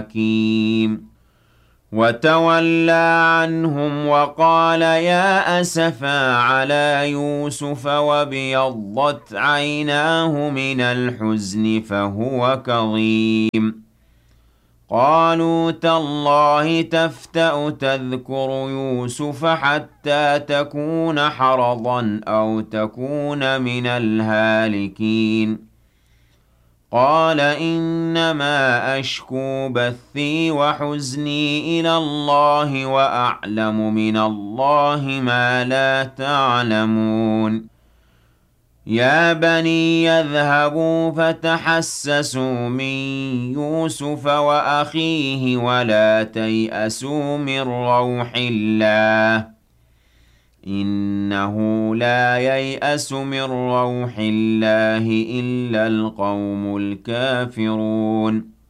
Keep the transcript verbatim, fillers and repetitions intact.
حكيم وتولى عنهم وقال يا أسفا على يوسف وابيضت عيناه من الحزن فهو كظيم قالوا تالله تفتأ تذكر يوسف حتى تكون حرضا أو تكون من الهالكين قال إنما أشكو بثي وحزني إلى الله وأعلم من الله ما لا تعلمون يا بني يذهبوا فتحسسوا من يوسف وأخيه ولا تيأسوا من روح الله إنه لا ييأس من روح الله إلا القوم الكافرون